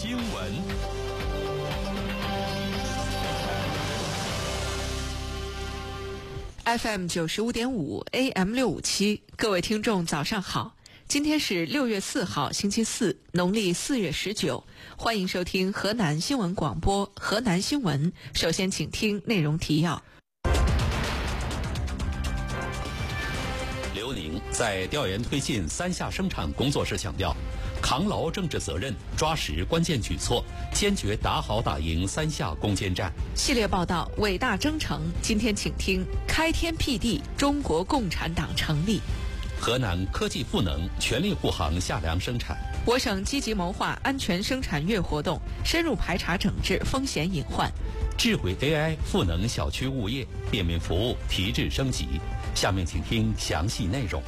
新闻。 FM 95.5 AM 657，各位听众早上好，今天是6月4号星期四，农历4月19，欢迎收听河南新闻广播河南新闻。首先请听内容提要。 刘宁在调研推进三下生产工作时强调，扛牢政治责任，抓实关键举措，坚决打好打赢三下攻坚战。 系列报道伟大征程，今天请听开天辟地，中国共产党成立。 河南科技赋能全力护航夏粮生产。 我省积极谋划安全生产月活动，深入排查整治风险隐患。 智慧 AI 赋能小区物业，便民服务提质升级。下面请听详细内容。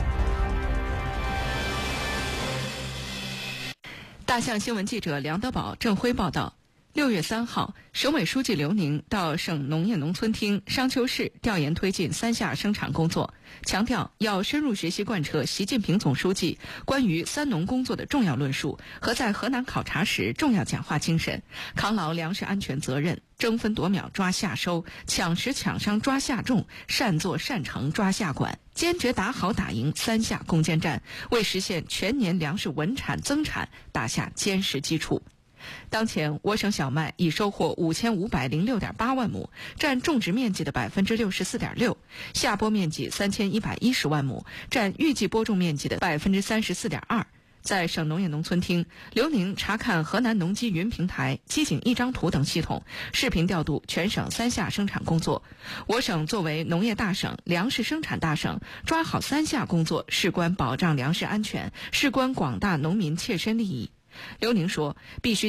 大象新闻记者梁德宝、郑辉报道。6月3号，省委书记刘宁到省农业农村厅商丘市调研推进三下生产工作，强调要深入学习贯彻习近平总书记关于三农工作的重要论述和在河南考察时重要讲话精神，扛牢粮食安全责任，争分夺秒抓夏收，抢实抢商抓夏种，善作善成抓夏管，坚决打好打赢三下攻坚战，为实现全年粮食稳产增产打下坚实基础。当前，我省小麦已收获5506.8万亩，占种植面积的64.6%，下播面积3110万亩，占预计播种面积的34.2%。在省农业农村厅，刘宁查看河南农机云平台、机井一张图等系统，视频调度全省三下生产工作。我省作为农业大省、粮食生产大省，抓好三下工作，事关保障粮食安全，事关广大农民切身利益。刘宁说，必须